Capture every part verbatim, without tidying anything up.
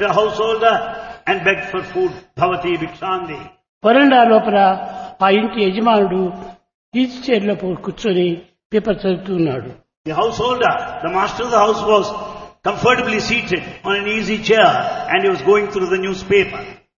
a householder and begged for food. Bhavati Bhikshandi. వరండా లోపల ఆ ఇంటి యజమానుడు ఈజీ చైర్ లో కూర్చొని పేపర్ చదువుతున్నాడు. The householder, the master of the house, was comfortably seated on an easy chair and he was going through the newspaper.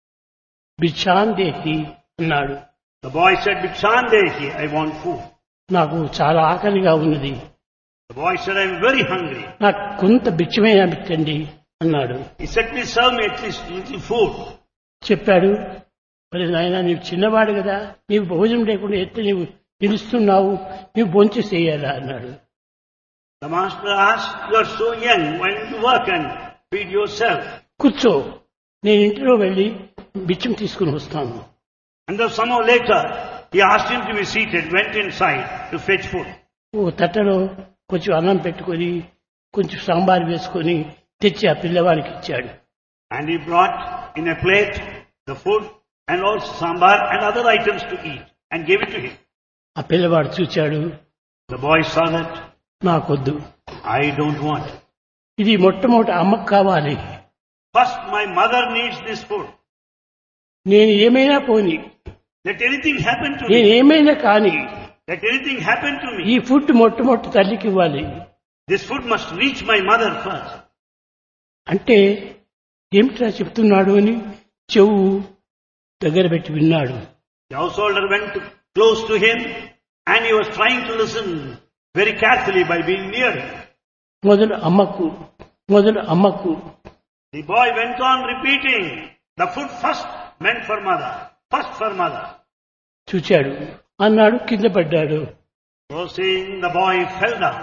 భిక్షాందేహి అన్నాడు. The boy said, Bhikshandehi, I want food. నాకు చాలా ఆకలిగా ఉన్నది. The boy said, I am very hungry. నాకు కొంత బిచ్చమైనా పెట్టండి అన్నాడు. He said, please serve me at least little food. చెప్పాడు, మరి నాయన నీవు చిన్నవాడు కదా, నీవు భోజనం లేకుండా ఎట్లా నీవు నిలుస్తున్నావు, నీవు భోంచేసేయాలా అన్నాడు. The master asked, you are so young, why don't you work and feed yourself? కూర్చో, నేను ఇంటిలో వెళ్ళి బిచ్చం తీసుకుని వస్తాను. And then somehow later, he asked him to be seated, went inside to fetch food. ఓ తట్టలో కొంచెం అన్నం పెట్టుకొని కొంచెం సాంబార్ వేసుకొని తెచ్చి ఆ పిల్లవాడికి ఇచ్చాడు. And he brought in a plate the food and also sambar and other items to eat and gave it to him. ఆ పిల్లవాడు చూచాడు. The boy saw that. నాకొద్దు, I don't want. ఇది మొట్టమొదటి అమ్మకు కావాలి. First my mother needs this food. నేను ఏమైనా పోని, Let anything happen to నేను me. ఏమైనా కానీ Let anything happen to ఈ me. ఫుడ్ మొట్టమొదటి తల్లికి ఇవ్వాలి. This food must reach my mother first. అంటే ఏమిట్రా చెప్తున్నాడు అని చెవు దగ్గర పెట్టి విన్నాడు. The householder went to, close to him and he was trying to listen very carefully by being near him. మొదలు అమ్మకు, మొదలు అమ్మకు. The boy went on repeating, the food first meant for mother, first for mother. చూచాడు అన్నాడు, కింద పడ్డాడు. So saying, the boy fell down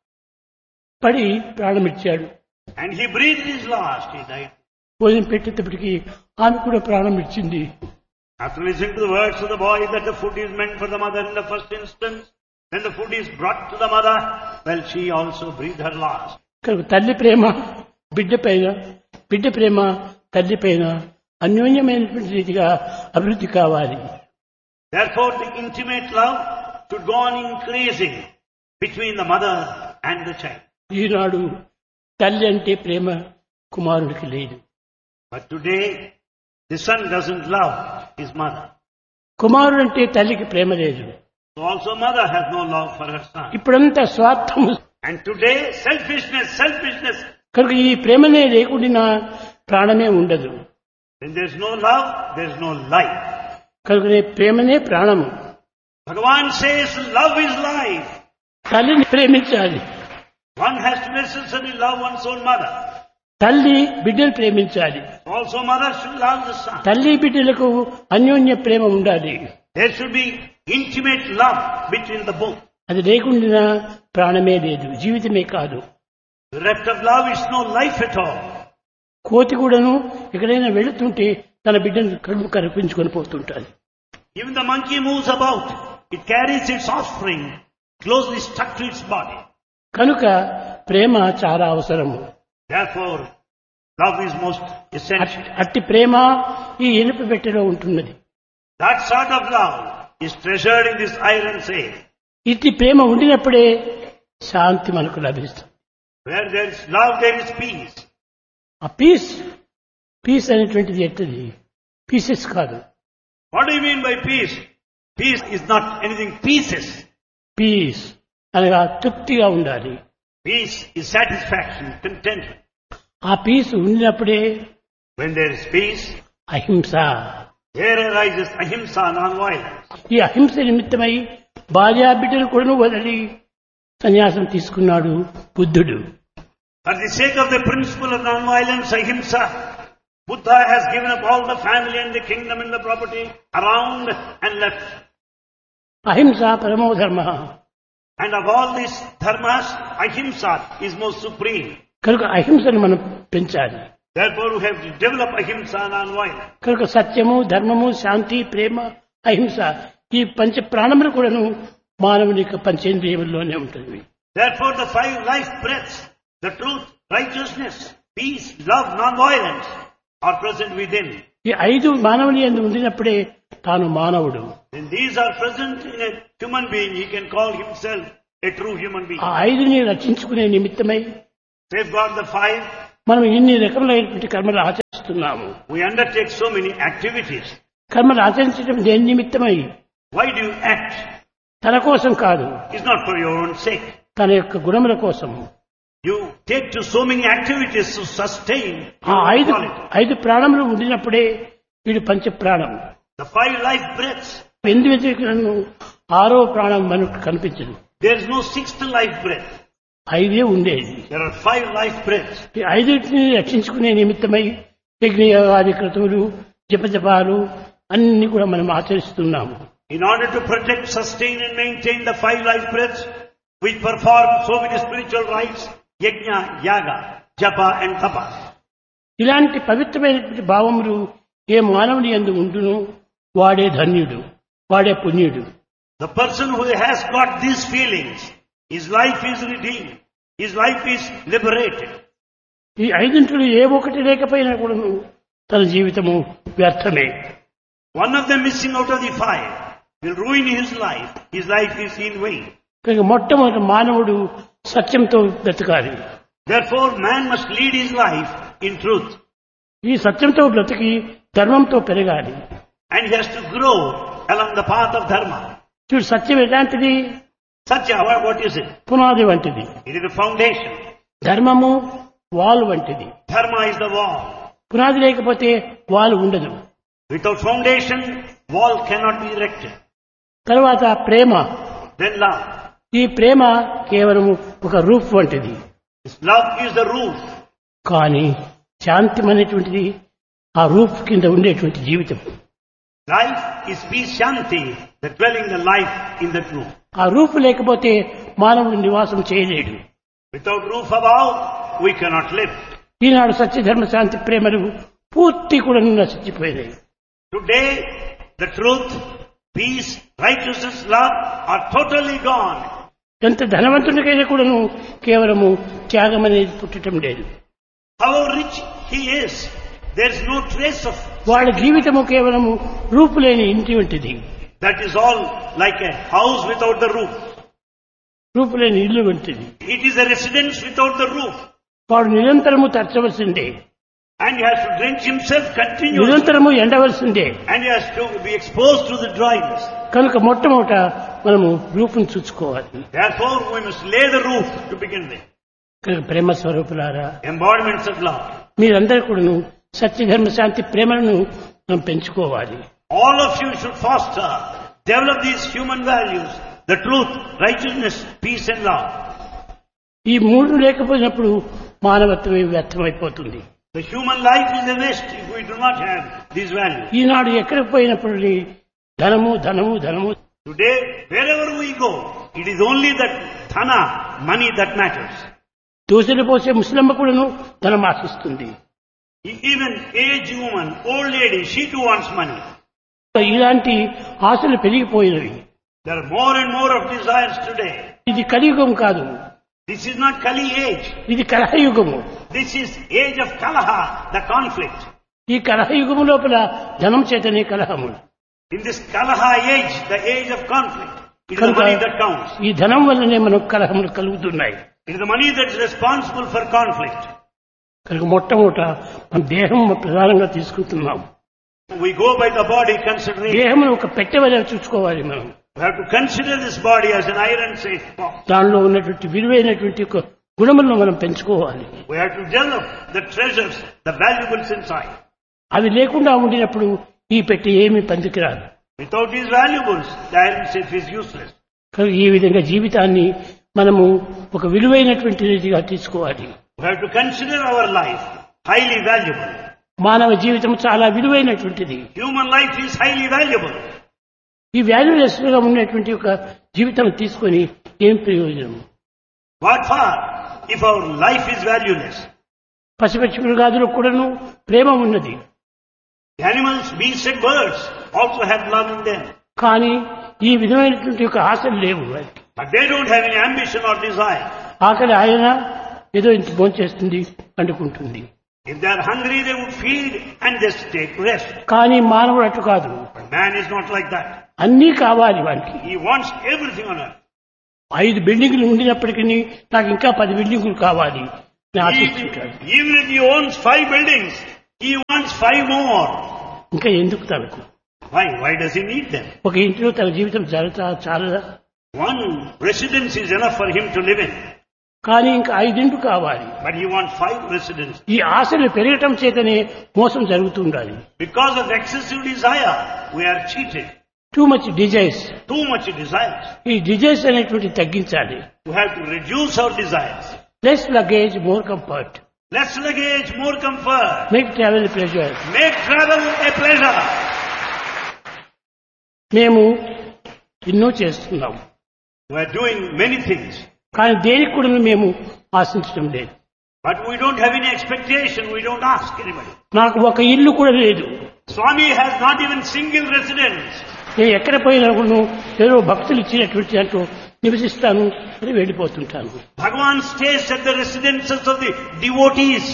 పడి ప్రాణమిచ్చాడు. and he breathed his last, he died. భోజనం పెట్టేటప్పటికి ఆమె కూడా ప్రాణం ఇచ్చింది. After listening to the words of the boy that the food is meant for the mother in the first instance, then the food is brought to the mother, well, she also breathed her last. కనుక తల్లి ప్రేమ బిడ్డ పైన, బిడ్డ ప్రేమ తల్లి పైన అన్యోన్యమైనటువంటి రీతిగా అభివృద్ధి కావాలి. Therefore, the intimate love should go on increasing between the mother and the child. ఈనాడు తల్లి అంటే ప్రేమ కుమారుడికి లేదు. But today, the son doesn't love his mother. కుమారుడు అంటే తల్లికి ప్రేమ లేదు. So also mother has no love for her son. ఇప్పుడంతా స్వార్థము. And today, selfishness, selfishness. కనుక ఈ ప్రేమనే లేకుండా ప్రాణమే ఉండదు. When there's no love, there's no life. కనుకనే ప్రేమనే ప్రాణము. Bhagavan says love is life. తల్లిని ప్రేమించాలి. One has to necessarily love one's own mother. తల్లి బిడ్డను ప్రేమించాలి. Also mother should love the son. తల్లి బిడ్డలకు అన్యోన్య ప్రేమ ఉండాలి. There should be intimate love between the both. అది లేకుండా ప్రాణమే లేదు, జీవితమే కాదు. The rest of love is no life at all. కోతి కూడాను ఎక్కడైనా వెళుతుంటే తన బిడ్డను కడుపు కనిపించుకొని పోతుంటాడు. Even the monkey moves about. It carries its offspring closely stuck to its body. కనుక ప్రేమ చాలా అవసరము. Therefore, love is most essential. అట్టి ప్రేమ ఈ ఇనుప పెట్టెలో ఉంటున్నది. That sort of love is treasured in this iron safe. ఇట్టి ప్రేమ ఉండినప్పుడే శాంతి మనకు లభిస్తుంది. Where there is love, there is peace. ఆ పీస్, పీస్ అనేటువంటిది ఎట్టది, పీసెస్ కాదు. What do you mean by peace? Peace is not anything pieces. Piece అనగా తృప్తిగా ఉండాలి. Peace is satisfaction, contentment. ఆ పీస్ ఉండినప్పుడే When there is peace, అహింస. there arises ahimsa, non-violence. ఈ అహింస నిమిత్తమై భార్యా బిడ్డలు కూడా వదిలి సన్యాసం తీసుకున్నాడు బుద్ధుడు. For the sake of the principle of non-violence, ahimsa, Buddha has given up all the family and the kingdom and the property around and left. అహింస పరమో ధర్మ. And of all these dharmas, ahimsa is most supreme. కనుక అహింసను మనం పెంచాలి. Therefore, we have to develop ahimsa, non-violence. కనుక సత్యము, ధర్మము, శాంతి, ప్రేమ, అహింస ఈ పంచ ప్రాణములు కూడాను మానవుని యొక్క పంచేంద్రియముల్లోనే ఉంటుంది. Therefore, the five life breaths, the truth, righteousness, peace, love, non-violence are present within. ఈ ఐదు మానవుని యందు ఉండినప్పుడే తాను మానవుడు. When these are present in a human being, he can call himself a true human being. ఆ ఐదుని రక్షించుకునే నిమిత్తమై Safeguard the five. మనం ఇన్ని రకములైనటువంటి కర్మలు ఆచరిస్తున్నాం. ఆచరిస్తున్నాము. We undertake so many activities. కర్మలు ఆచరించడం దేని నిమిత్తమై? Why do you act? తన కోసం కాదు, It's not for your own sake. తన యొక్క గుణముల కోసం. You take to so many activities to sustain ఆ your ఐదు quality. ఐదు ప్రాణములు ఉండినప్పుడే వీడు పంచ ప్రాణం. The five life breaths. ఎందు వెతికినను ఆరో ప్రాణం మనకు కనిపించదు. There is no sixth life breath. ఐదే ఉండేది. There are five life breaths. ఈ ఐదుటిని రక్షించుకునే నిమిత్తమై యజ్ఞయాగాది క్రతువులు, జపజపాలు అన్ని కూడా మనం ఆచరిస్తున్నాము. In order to protect, sustain and maintain the five life breaths, we perform so many spiritual rites, yajna, yaga, japa and tapa. ఇలాంటి పవిత్రమైనటువంటి భావములు ఏ మానవుని యందు ఉండును వాడే ధన్యుడు, వాడే పుణ్యుడు. The person who has got these feelings, his life is redeemed, his life is liberated. ఈ ఐదింటిలో ఏ ఒకటి లేకపోయినా కూడా తన జీవితము వ్యర్థమే. One of them missing out of the five will ruin his life. His life is in vain. కనుక మొట్టమొదటి మానవుడు సత్యంతో బ్రతకాలి. Therefore, man must lead his life in truth. ఈ సత్యంతో బ్రతికి ధర్మంతో పెరగాలి. And he has to grow along the path of dharma. చూడు, సత్యం ఎలాంటిది? Satya, what what is it? పునాది వంటిది. It is the foundation. ధర్మము వాల్ వంటిది. Dharma is the wall. పునాది లేకపోతే వాల్ ఉండదు. Without foundation, wall cannot be erected. తర్వాత ప్రేమ. Then love. ఈ ప్రేమ కేవలం ఒక రూఫ్ వంటిది. This love is the roof. కానీ శాంతం అనేటువంటిది ఆ రూఫ్ కింద ఉండేటువంటి జీవితం. Life is peace shanti, the dwelling the life in that roof. ఆ రూఫ్ లేకపోతే మానవుడు నివాసం చేయలేడు. Without roof above, we cannot live. ఈనాడు సత్య ధర్మ శాంతి ప్రేమలు పూర్తి కూడా నశించిపోయినాయి. Today, the truth, peace, righteousness, love are totally gone. ఎంత ధనవంతునికైనా కూడాను కేవలము త్యాగం అనేది పుట్టడం లేదు. However rich he is, there is no trace of. వాళ్ళ జీవితము కేవలము రూపు లేని ఇంటి వంటిది. That is all like a house without the roof. రూపు లేని ఇల్లు వంటిది. It is a residence without the roof. వాడు నిరంతరము తరచవలసిందే, And he has to drench himself continuously. నిరంతరము ఎండవలసిందే. And he has to be exposed to the dryness. కనుక మొట్టమొదట మనము రూపును చూసుకోవాలి. Therefore, we must lay the roof to begin with. కనుక ప్రేమ స్వరూపులారా, Embodiments of love. మీరందరూ కూడాను సత్య ధర్మ శాంతి ప్రేమలను మనం పెంచుకోవాలి. All of you should foster, develop these human values, the truth, righteousness, peace and love. ఈ మూడు లేకపోయినప్పుడు మానవత్వమే వ్యర్థమైపోతుంది. The human life is a waste if we do not have these values. ఈనాడు ఎక్కడికి పోయినప్పుడు ధనము ధనము ధనము. Today, wherever we go, it is only that dhana, money that matters. దోశలు పోసే ముస్లింమ కూడాను ధనం ఆశిస్తుంది. Even aged woman, old lady, she too wants money. ఇలాంటి ఆశలు పెరిగిపోయినవి. There are more and more of desires today. ఇది కలియుగం కాదు, This is not Kali age. ఇది కలహయుగము. This is age of Kalaha, the conflict. ఈ కలహయుగము లోపల ధనం చేతనే కలహము. In this Kalaha age, the age of conflict, it is the కనుక money that counts. ఈ ధనం వల్లనే మనకు కలహములు కలుగుతున్నాయి. It is the money that is responsible for conflict. కనుక మొట్టమొదట మన దేహం ప్రధానంగా తీసుకుంటున్నాం. We go by the body considering. దేహమును ఒక పెట్టె వలె చూసుకోవాలి మనం. We have to consider this body as an iron safe box. దానిలో ఉన్నటువంటి విలువైనటువంటి ఒక గుణములను మనం పెంచుకోవాలి. We have to develop the treasures, the valuables inside. అవి లేకుండా ఉండినప్పుడు ఈ పెట్టె ఏమీ పనికిరాదు. Without these valuables, the iron safe is useless. కనుక ఈ విధంగా జీవితాన్ని మనము ఒక విలువైనటువంటి రీతిగా తీసుకోవాలి. We have to consider our life highly valuable. మానవ జీవితం చాలా విలువైనటువంటిది. Human life is highly valuable. ఈ వాల్యూలెస్ గా ఉన్నటువంటి ఒక జీవితం తీసుకొని ఏం ప్రయోజనం? What for if our life is valueless? పశుపక్షి మృగాదులకు కూడాను ప్రేమ ఉన్నది. The animals, beasts and birds also have love in them. కానీ ఈ విధమైనటువంటి ఒక ఆశలు లేవు. But they don't have any ambition or desire. ఆకలి ఆయన ఏదో ఇంత భోంచేస్తుంది, పండుకుంటుంది. If they are hungry, they would feed and just take rest. కానీ మానవుడు అటు కాదు. But man is not like that. అన్నీ కావాలి వానికి. He wants everything on earth. ఐదు బిల్డింగ్లు ఉండినప్పటికీ నాకు ఇంకా పది బిల్డింగులు కావాలి అని ఆశిస్తుంటాడు. Even if he owns five buildings, he wants five more. ఇంకా ఎందుకు తనకు? Why? Why does he need them? ఒక ఇంటిలో తన జీవితం జరగతా చాలదా? One residence is enough for him to live in. కానీ ఇంకా ఐదింటి కావాలి. But he wants five residences. ఈ ఆశలు పెరగటం చేతనే మోసం జరుగుతుండాలి. Because of excessive desire, we are cheated. Too much desires. Too much desires. ఈ డిజైర్స్ అనేటువంటి తగ్గించాలి. We have to reduce our desires. Less luggage more comfort. Less luggage, more comfort. Make travel pleasure. Make travel a pleasure. మేము ఎన్నో చేస్తున్నాం. We are doing many things. కానీ దేనికి కూడా మేము ఆశించడం లేదు. But we don't have any expectation. We don't ask anybody. నాకు ఒక ఇల్లు కూడా లేదు. Swami has not even single residence. నేను ఎక్కడ పోయినా కూడా ఏదో భక్తులు ఇచ్చినటువంటి దాంట్లో నివసిస్తాను అని వెళ్ళిపోతుంటాను. Bhagavan stays at the residences of the devotees.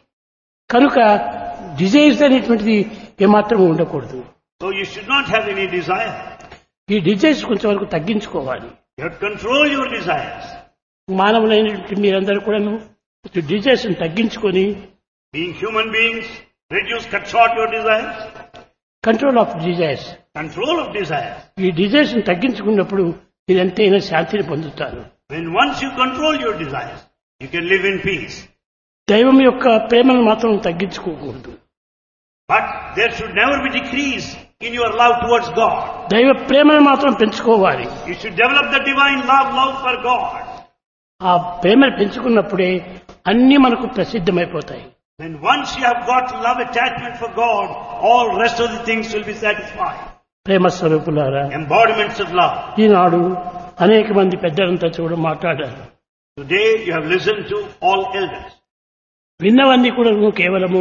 కనుక డిజైర్స్ అనేటువంటిది ఏమాత్రం ఉండకూడదు. So you should not have any desire. ఈ డిజైర్స్ కొంచెం వరకు తగ్గించుకోవాలి. You have to control your desires. మానవులైనటువంటి మీరందరూ కూడాను డిజైర్స్ తగ్గించుకొని Being human beings, reduce, cut short your desires. Control of desires. Control of desires. ఈ డిజైర్స్ తగ్గించుకున్నప్పుడు మీరెంతైనా శాంతిని పొందుతారు. When once you control your desires, you can live in peace. దైవం యొక్క ప్రేమను మాత్రం తగ్గించుకోకూడదు. But there should never be decrease in your love towards God. దైవ ప్రేమను మాత్రం పెంచుకోవాలి. You should develop the divine love, love for God. ఆ ప్రేమను పెంచుకున్నప్పుడే అన్ని మనకు ప్రసిద్ధమైపోతాయి. When once you have got love attachment for God, all rest of the things will be satisfied. ప్రేమ స్వరూపులారా, Embodiments of love. ఈనాడు అనేక మంది పెద్దలంతా చూడ మాట్లాడారు. Today you have listened to all elders. విన్నవన్నీ కూడా కేవలము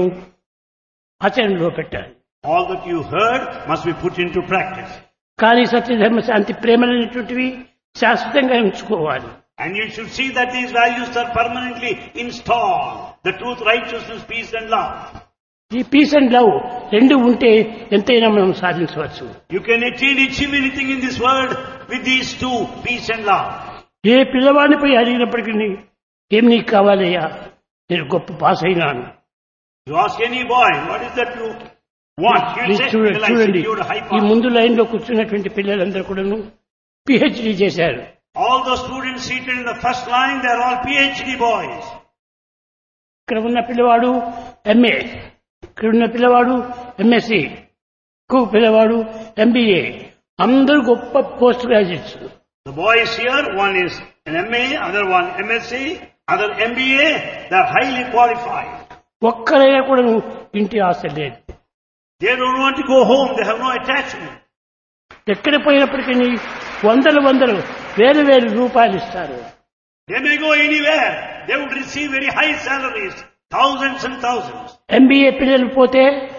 ఆచరణలో పెట్టాలి. All that you heard must be put into practice. కానీ సత్యధర్మ శాంతి ప్రేమలైనటువంటివి శాశ్వతంగా ఉంచుకోవాలి. And you should see that these values are permanently installed. The truth, righteousness, peace and love. ఈ piece and love రెండు ఉంటే ఎంతైనా మనం సాధించవచ్చు. You can attain, achieve anything in this world with these two, peace and love. ఏ పిల్లవాడిని పోయి అడిగినప్పటికీ ఏం నీకు కావాలయ్యా, నేను గొప్ప పాస్ అయినాను. You ask any boy, what is that you want? He'll say, చూడండి "Well, I చూడండి secured a high ఈ pass." ముందు లైన్ లో కూర్చున్నటువంటి పిల్లలందరూ కూడాను పిహెచ్డి చేశారు. All those students seated in the first line, they are all PhD boys. ఇక్కడ ఉన్న పిల్లవాడు ఎంఏ, ఇక్కడ ఉన్న పిల్లవాడు ఎంఎస్సి, ఇంకొక పిల్లవాడు ఎంబీఏ, అందరూ గొప్ప post graduates. The boys here, one is an M A, other one M S C, other M B A, they are highly qualified. ఒక్కరైనా కూడా ఇంటి ఆశ లేదు. They don't want to go home, they have no attachment. ఎక్కడ పోయినప్పటికీ వందలు వందలు వేలు వేలు రూపాయలు ఇస్తారు. They may go anywhere, they would receive very high salaries, thousands and thousands. MBA పిల్లలు పోతే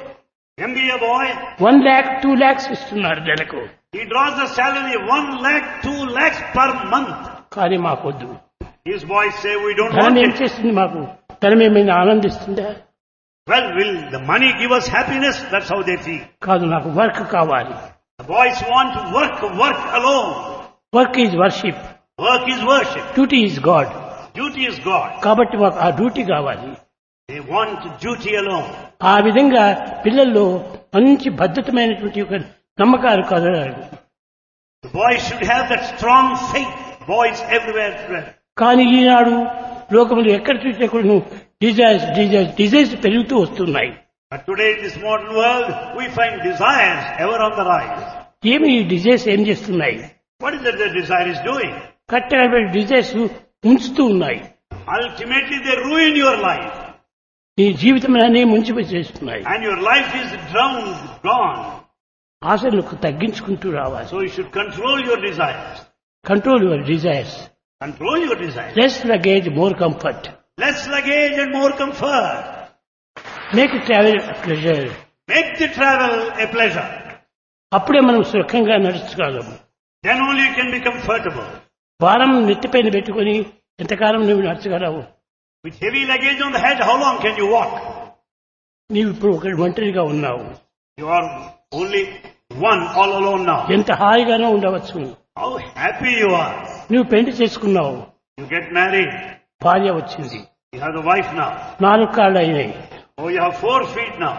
M B A boy, one lakh two lakhs ఇస్తున్నారు నెలకు. he draws the salary one lakh, two lakhs per month. కానీ మాకొద్దు. His boys say, we don't ధనం want ఏం it. చేస్తుంది మాకు? ధనం ఏమైనా ఆనందిస్తుందా? Well, will the money give us happiness? That's how they feel. కాదు, నాకు వర్క్ కావాలి. The boys want to work, work alone. Work is worship, Work is worship. Duty is God. Duty is God. కాబట్టి మాకు ఆ duty కావాలి. They want duty alone. ఆ విధంగా పిల్లల్లో మంచి భద్రతమైనటువంటి ఒక నమ్మకాలు కలగాలి. The boys should have that strong faith. Boys everywhere spread. కానీ ఈనాడు లోకములు ఎక్కడ చూసినా కూడా డిజైర్స్ డిజైర్స్ డిజైర్స్ పెరుగుతూ వస్తున్నాయి. But today in this modern world, we find desires ever on the rise. ఏమి ఈ డిజైర్స్ ఏం చేస్తున్నాయి? What is it the desire is doing? కట్టెల డిజైర్స్ ఉంచుతూ ఉన్నాయి. Ultimately, they ruin your life. నీ జీవితం అనే ముంచిపోయి చేస్తున్నాయి. And your life is drowned, gone. ఆశలకు తగ్గించుకుంటూ రావాలి. So you should control your desires. Control your desires. Control your desires. Less luggage more comfort. Less luggage and more comfort. Make travel pleasure. Make the travel a pleasure. అప్పుడే మనం సుఖంగా నడుచుకోగలము. Then only you can be comfortable. భారం నెత్తిపైన పెట్టుకుని ఎంతకాలం నువ్వు నడచగలవు? With heavy luggage on the head, how long can you walk? నీవు ఇప్పుడు ఒక ఒంటరిగా ఉన్నావు. You are only one, all alone now. ఎంత హాయిగానో ఉండవచ్చు. How happy you are. నువ్వు పెళ్లి చేసుకున్నావు, You get married. భార్య వచ్చింది, You have the wife now. నాలుగు కాళ్ళు అయినాయి. Oh, you have four feet now.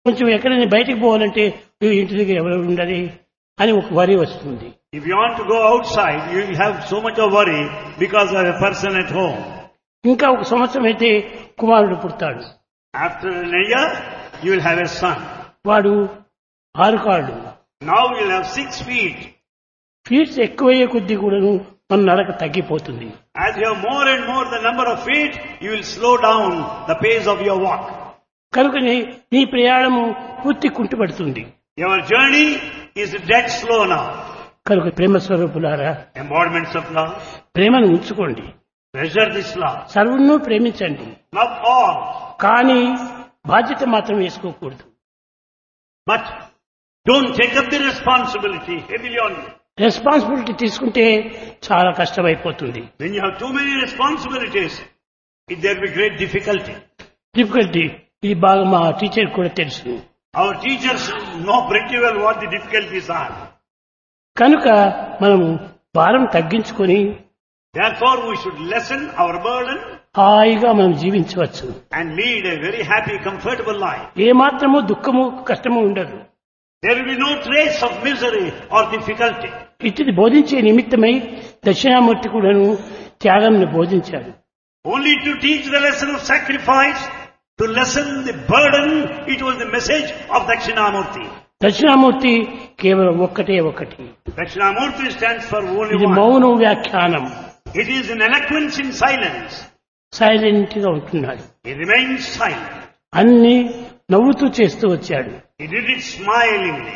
కొంచెం ఎక్కడైనా బయటికి పోవాలంటే "ఈ ఇంటి దగ్గర ఎవరు ఉండాలి అని ఒక వరి వస్తుంది. If you want to go outside, you will have so much of worry because of a person at home. ఇంకా ఒక సంవత్సరం అయితే కుమారుడు పుడతాడు. After an year, you will have a son. వాడు ఆరు కాళ్ళు. Now you will have six feet. Feets ఎక్కువయ్యే కొద్దీ కూడాను మన నడక తగ్గిపోతుంది. As you have more and more the number of feet, you will slow down the pace of your walk. కనుకనే నీ ప్రయాణము పూర్తి కుంటుపడుతుంది. Your journey is dead slow now. కనుక ప్రేమ స్వరూపులారా, Embodiments of love. ప్రేమను ఉంచుకోండి. Treasure this love. సర్వను ప్రేమించండి. Love all. కానీ బాధ్యత మాత్రం వేసుకోకూడదు. But don't take up the responsibility heavily on you. Responsibility తీసుకుంటే చాలా కష్టమైపోతుంది. When you have too many responsibilities, it, there will be great difficulty. Difficulty ఇది బాగా మా టీచర్ కూడా తెలుసు. Our teachers know pretty well what the difficulties are. కనుక మనము భారం తగ్గించుకొని Therefore, we should lessen our burden హాయిగా మనం జీవించవచ్చు. and lead a very happy, comfortable life. ఏ మాత్రము దుఃఖము కష్టము ఉండదు. There will be no trace of misery or difficulty. ఇటుది బోధించే నిమిత్తమై దక్షిణామూర్తి కూడాను త్యాగంను బోధించాడు. Only to teach the lesson of sacrifice, to lessen the burden, it was the message of Dakshinamurti. Dakshinamurthy కేవలం ఒక్కటే ఒకటి. Dakshinamurti stands for only ఇది one. మౌనం వ్యాఖ్యానం. It is an eloquence in silence. Silent గా ఉంటున్నాడు. He remains silent. అన్ని నవ్వుతూ చేస్తూ వచ్చాడు. He did it smilingly.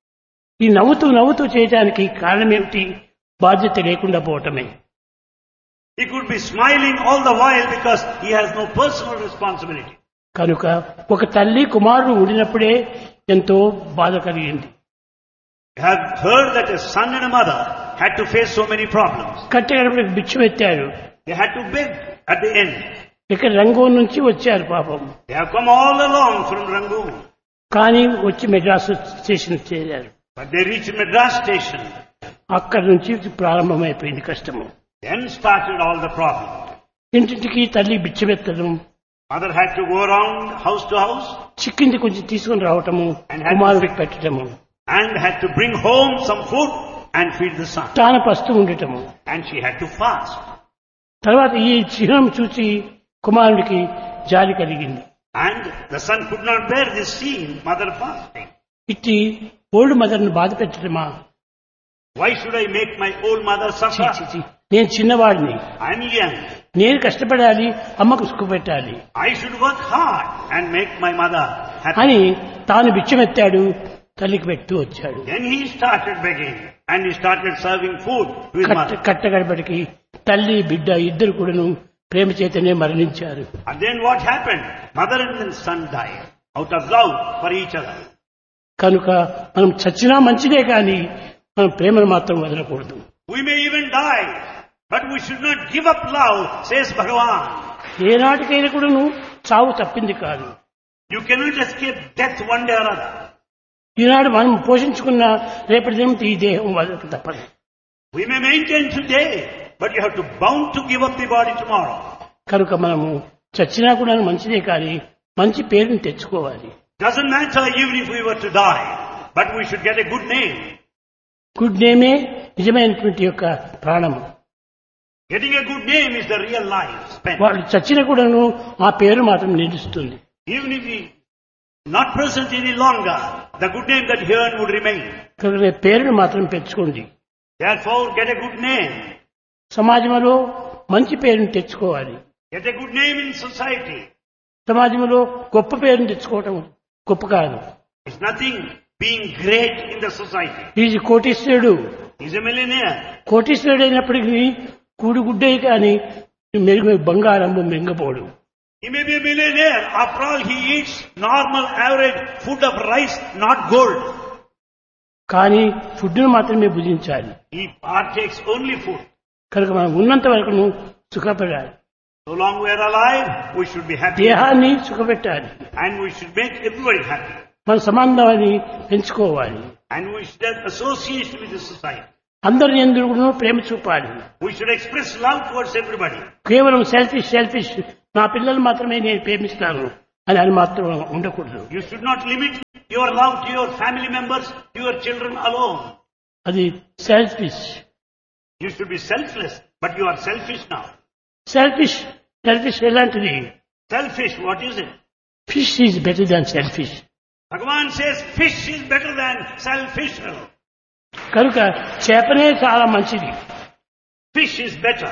ఈ నవ్వుతూ నవ్వుతూ చేయడానికి కారణం ఏమిటి? బాధ్యత లేకుండా పోవటమే. He could be smiling all the while because he has no personal responsibility. కనుక ఒక తల్లి కుమారుడు ఉండినప్పుడే ఎంతో బాధ కలిగింది. You have heard that a son and a mother had to face so many problems. కట్టెగడపడికి బిచ్చం ఎత్తారు. They had to beg at the end. ఇక్కడ రంగూన్ నుంచి వచ్చారు పాపం. They have come all along from Rangoon. కానీ వచ్చి మెడ్రాస్ స్టేషన్ చేరారు. But they reached Madras station. అక్కడి నుంచి ప్రారంభమైపోయింది కష్టము. Then started all the problems. ఇంటింటికి తల్లి బిచ్చమెత్తడం, Mother had to go around house to house చిక్కింది కొంచెం తీసుకుని రావటము, కుమారుడికి పెట్టడము, and had to bring home some food and feed the son. తాను పస్తూ ఉండటము. And she had to fast. తర్వాత ఈ చిహ్నం చూసి కుమారుడికి జాలి కలిగింది. And the son could not bear this scene, mother fasting. ఇట్టి ఓల్డ్ మదర్ను బాధ పెట్టడమా? Why should I make my old mother ఛీ, suffer? ఛీ, ఛీ. నేను చిన్నవాడిని, I am young. నేను కష్టపడాలి, అమ్మకు సుఖ పెట్టాలి I should work hard and make my mother happy. అని తాను బిచ్చమెత్తాడు, తల్లికి పెడుతూ వచ్చాడు. Then he started begging and he started serving food to his కట్ట mother. కట్టగడపడికి తల్లి బిడ్డ ఇద్దరు కూడాను ప్రేమ చేతనే మరణించారు. And then what happened? Mother and then son died out of love for each other. కనుక మనం చచ్చినా మంచిదే కానీ మనం ప్రేమను మాత్రం వదలకూడదు. We may even die, but we should not give up love, says Bhagavan. ఏనాటికైనా కూడాను చావు తప్పింది కాదు. You cannot escape death one day or other. ఈనాడు మనం పోషించుకున్న రేపటి దినం ఈ దేహం వదలక తప్పదు. We may maintain today, but you have to bound to give up the body tomorrow. కనుక మనము చచ్చినా కూడా మంచిదే కానీ మంచి పేరుని తెచ్చుకోవాలి. Doesn't matter even if we were to die, but we should get a good name. Good నేమే నిజమైనటువంటి యొక్క ప్రాణము. Getting a good name is the real life spent. వాళ్ళు చచ్చిన కూడాను ఆ పేరు మాత్రం నిలుస్తుంది. Even if he not present any longer, the good name that he earned would remain. కనుక పేరును మాత్రం పెంచుకోండి. Therefore, get a good name. సమాజంలో మంచి పేరుని తెచ్చుకోవాలి. Get a good name in society. సమాజంలో గొప్ప పేరుని తెచ్చుకోవటం గొప్ప కాదు. It's nothing being great in the society. Is కోటీశ్వరుడు. He's a millionaire. కోటీశ్వరుడు అయినప్పటికీ కూడుగుడ్డే కానీ మెరుగు బంగారము మింగపోడు. He may be a millionaire. After all, he eats normal, average food of rice, not gold. కానీ ఫుడ్ను మాత్రమే భుజించాలి. He partakes only food. కనుక మనం ఉన్నంత వరకు సుఖపడాలి. So long we are alive, we should be happy. దేహాన్ని సుఖపెట్టాలి. And we should make everybody happy. మన సంబంధాన్ని పెంచుకోవాలి. And we should have association with the society. అందరి యందు కూడా ప్రేమ చూపాలి. We should express love towards everybody. కేవలం సెల్ఫిష్ సెల్ఫిష్ నా పిల్లలు మాత్రమే నేను ప్రేమిస్తాను అని అని మాత్రం ఉండకూడదు. You should not limit your love to your family members, to your children alone. అది selfish. You should be selfless, but you are selfish now. Selfish selfish ఎలాంటిది? Selfish, what is it? Fish is better than selfish. Bhagavan says fish is better than selfish. కనుక చేపనే చాలా మంచిది. Fish is better.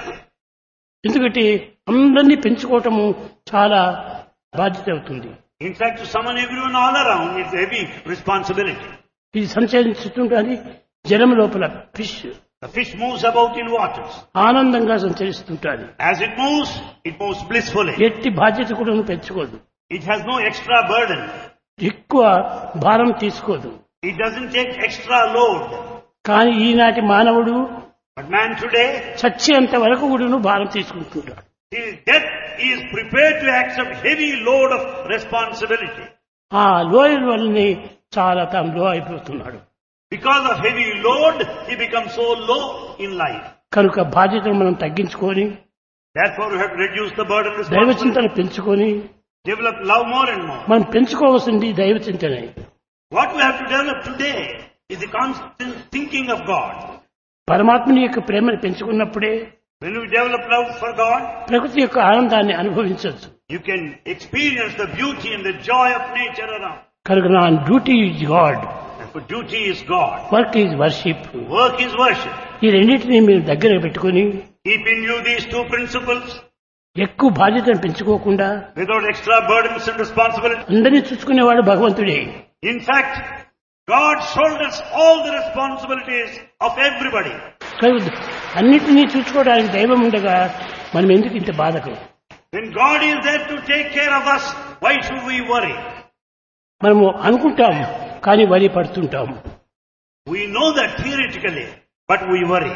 ఎందుకంటే అందరినీ పెంచుకోవటము చాలా బాధ్యత అవుతుంది. In fact, to summon everyone all around, it's a heavy responsibility. ఇది సంచరిస్తుంటుంది జలం లోపల fish. The fish moves about in waters. ఆనందంగా సంచరిస్తుంటుంది. As it moves, it moves blissfully. ఎట్టి బాధ్యత కూడా పెంచుకోదు. It has no extra burden. ఎక్కువ భారం తీసుకోదు. It doesn't take extra load. కానీ ఈనాటి మానవుడు But man today, చచ్చేంత వరకు కూడా భారం తీసుకుంటున్నాడు. till death, he is prepared to accept heavy load of responsibility. ఆ లోయల వల్లనే చాలా తాను లో అయిపోతున్నాడు. Because of heavy load, he becomes so low in life. కనుక బాధ్యతను మనం తగ్గించుకొని, Therefore, we have to reduce the burden of దైవ responsibility. చింతన పెంచుకొని, Develop love more and more. మనం పెంచుకోవాల్సింది దైవ చింతనే. What we have to develop today is the constant thinking of God. పరమాత్మని యొక్క ప్రేమను పెంచుకున్నప్పుడే When we develop love for God, ప్రకృతి యొక్క ఆనందాన్ని అనుభవించవచ్చు. you can experience the beauty and the joy of nature around. కనుక నా duty is God, Therefore, duty is God. Work is worship. Work is worship. ఈ రెండింటినీ మీరు దగ్గర పెట్టుకుని Keep in view these two principles ఎక్కువ బాధ్యతను పెంచుకోకుండా without extra burdens and responsibility. అందరినీ చూసుకునేవాడు భగవంతుడే. In fact, God shoulders all the responsibilities of everybody. కనుక అన్నిటినీ చూసుకోవడానికి దైవం ఉండగా మనం ఎందుకు ఇంత బాధకు? When God is there to take care of us, why should we worry? మనము అనుకుంటాం కానీ వరి పడుతుంటాము. We know that theoretically, but we worry.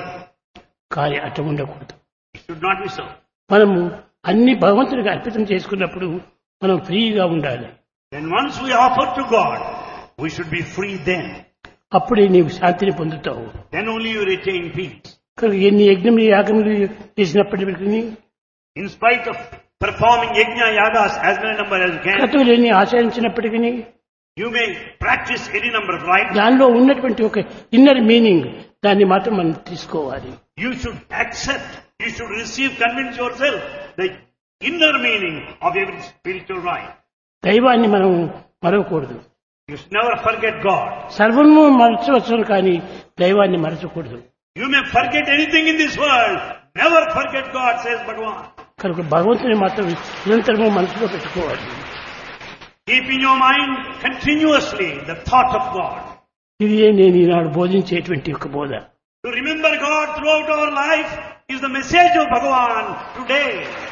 కానీ అట్లా ఉండకూడదు. It should not be so. మనము అన్ని భగవంతుడికి అర్పితం చేసుకున్నప్పుడు మనం ఫ్రీగా ఉండాలి. Then once we offer to God, we should be free then. అప్పుడే నీవు శాంతిని పొందుతావు. Then only you retain peace. కనుక ఎన్ని యజ్ఞములు యాగములు చేసినప్పటికీ, In spite of performing yajna yagas as many number as you can, క్రతువులు ఎన్ని ఆచరించినప్పటికీ you may practice any number of rites. దానిలో ఉన్నటువంటి ఒక ఇన్నర్ మీనింగ్ దాన్ని మాత్రం మనం తీసుకోవాలి. You should accept, you should receive, convince yourself the inner meaning of every spiritual rite. దైవాన్ని మనం మరవకూడదు. You should never forget God. సర్వము మరచవచ్చు కానీ దైవాన్ని మరచకూడదు. You may forget anything in this world, never forget God, says Bhagavan. కనుక భగవంతుని మాత్రం నిరంతరము మనసులో పెట్టుకోవాలి. Keep in your mind continuously the thought of God. ఇది నేను ఈనాడు బోధించేటువంటి ఒక బోధ. To remember God throughout our life is the message of Bhagavan today.